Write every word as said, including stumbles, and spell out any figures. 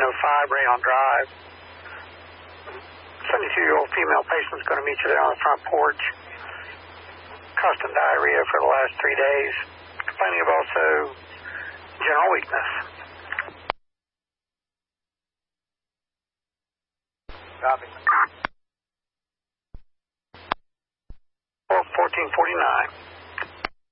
oh five Rayon Drive. seventy-two-year-old female patient is going to meet you there on the front porch. Constant diarrhea for the last three days. Complaining of also general weakness. Copy.